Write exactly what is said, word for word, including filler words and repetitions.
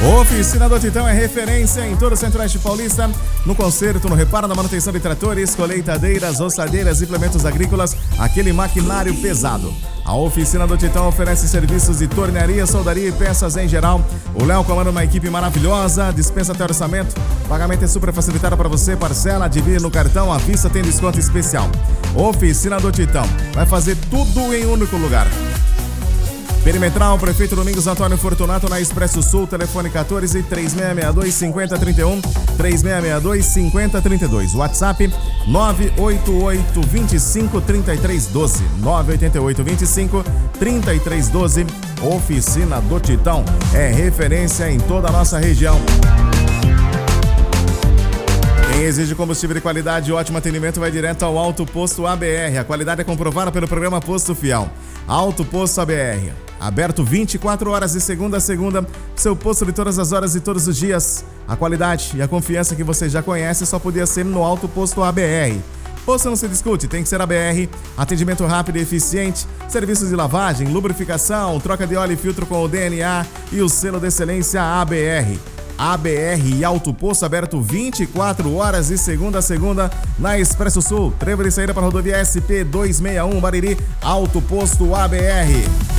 Oficina do Titão é referência em todo o Centro-Oeste Paulista, no conserto, no reparo, na manutenção de tratores, colheitadeiras, roçadeiras, implementos agrícolas, aquele maquinário pesado. A Oficina do Titão oferece serviços de tornearia, soldaria e peças em geral. O Léo comanda uma equipe maravilhosa, dispensa até orçamento, pagamento é super facilitado para você, parcela, divide no cartão, à vista tem desconto especial. Oficina do Titão, vai fazer tudo em um único lugar. Perimetral, Prefeito Domingos Antônio Fortunato, na Expresso Sul, telefone quatorze, três seis seis dois, cinco zero três um, três seis seis dois, cinco zero três dois, WhatsApp nove oito oito, dois cinco, três três um dois, nove oito oito, dois cinco, três três um dois. Oficina do Titão é referência em toda a nossa região. Quem exige combustível de qualidade e ótimo atendimento vai direto ao Alto Posto A B R. A qualidade é comprovada pelo programa Posto Fiel. Alto Posto A B R. Aberto vinte e quatro horas de segunda a segunda. Seu posto de todas as horas e todos os dias. A qualidade e a confiança que você já conhece só podia ser no Alto Posto A B R. Posto não se discute, tem que ser A B R. Atendimento rápido e eficiente. Serviços de lavagem, lubrificação, troca de óleo e filtro com o D N A e o selo de excelência A B R. A B R e Alto Posto aberto vinte e quatro horas de segunda a segunda na Expresso Sul. Trevo de saída para a rodovia S P duzentos e sessenta e um, Bariri. Alto Posto A B R.